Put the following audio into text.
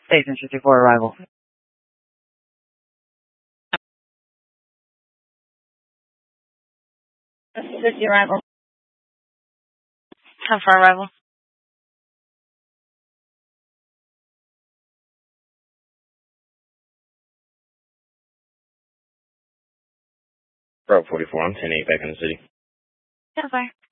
Station 54 arrival. 50 arrival. 10 for arrival. Bravo 44, I'm 10-8 back in the city. 10 fire.